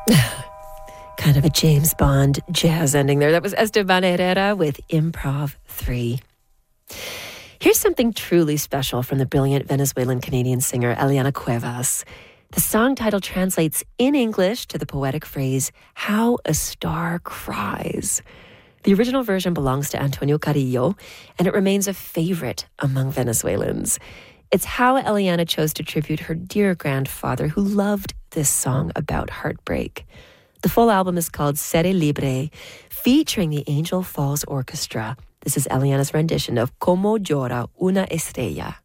Kind of a James Bond jazz ending there. That was Esteban Herrera with Improv 3. Here's something truly special from the brilliant Venezuelan-Canadian singer Eliana Cuevas. The song title translates in English to the poetic phrase, "How a Star Cries." The original version belongs to Antonio Carrillo, and it remains a favorite among Venezuelans. It's how Eliana chose to tribute her dear grandfather who loved this song about heartbreak. The full album is called Sere Libre, featuring the Angel Falls Orchestra. This is Eliana's rendition of Como Llora una Estrella.